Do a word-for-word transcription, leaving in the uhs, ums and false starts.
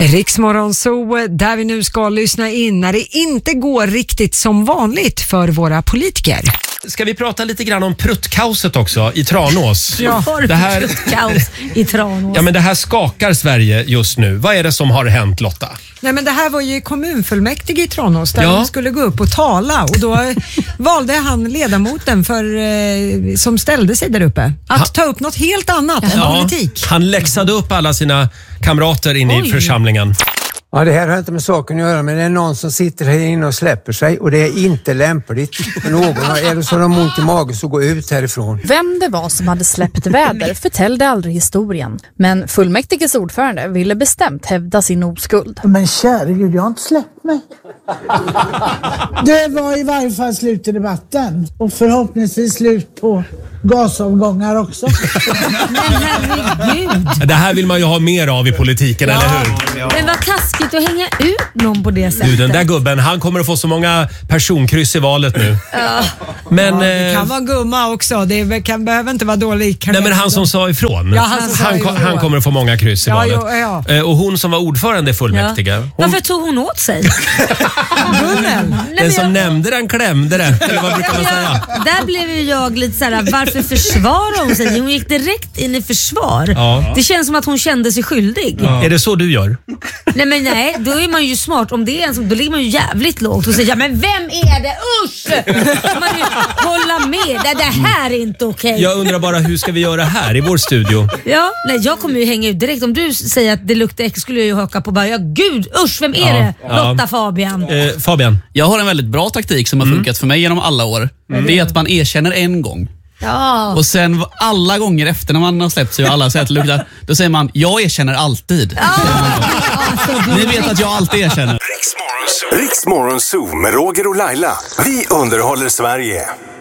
Riksmorgon så där vi nu ska lyssna in när det inte går riktigt som vanligt för våra politiker. Ska vi prata lite grann om pruttkaoset också i Tranås? Ja, det här pruttkaos i Tranås. Ja, men det här skakar Sverige just nu. Vad är det som har hänt, Lotta? Nej, men det här var ju kommunfullmäktige i Tranås där Ja. de skulle gå upp och tala och då valde han ledamoten för, eh, som ställde sig där uppe att Ha. ta upp något helt annat än Ja, politik. han läxade upp alla sina kamrater inne Oj. i församlingen. Ja, det här har inte med saken att göra, men det är någon som sitter här inne och släpper sig och det är inte lämpligt för någon. Är det så de har ont i magen så gå ut härifrån. Vem det var som hade släppt väder förtällde aldrig historien. Men fullmäktiges ordförande ville bestämt hävda sin oskuld. Men kära Gud, jag har inte släppt mig. Det var i varje fall slut i debatten. Och förhoppningsvis slut på gasavgångar också. Men herregud. Det här vill man ju ha mer av i politiken, eller hur? Men vad taskigt att hänga ut någon på det sättet. Du, den där gubben, han kommer att få så många personkryss i valet nu. Ja. Men, Ja, det kan eh, vara gumma också. Det kan, behöver inte vara dålig. nej, men han som sa ifrån, Ja, han som sa han, ifrån. han kommer att få många kryss i Ja, valet. jo, ja. Eh, Och hon som var ordförande i fullmäktige, hon, Varför tog hon åt sig? Gunnel. den som nämnde den klämde den, eller vad brukar man säga? Där blev ju jag lite såhär, varför försvarar hon sig? Hon gick direkt in i försvar. Ja. Det känns som att hon kände sig skyldig. Ja. Är det så du gör? Nej men nej, då är man ju smart. Om det är en som, då ligger man ju jävligt lågt och säger, ja men vem är det? Usch! Så man ju hålla med. Det, det här är inte okej. Jag undrar bara, hur ska vi göra här i vår studio? Ja, nej jag kommer ju hänga ut direkt. Om du säger att det luktar äckligt skulle jag ju haka på bara, ja gud, usch, vem är Ja, det? ja. Lotta, Fabian. Eh, Fabian? Jag har en väldigt bra taktik som har funkat för mig genom alla år. Det är att man erkänner en gång. Ja. Och sen alla gånger efter när man har släppt sig och alla säger att det luktar, då säger man, jag erkänner alltid. Ni vet att jag alltid erkänner. Riksmorgon Zoo med Roger och Laila. Vi underhåller Sverige.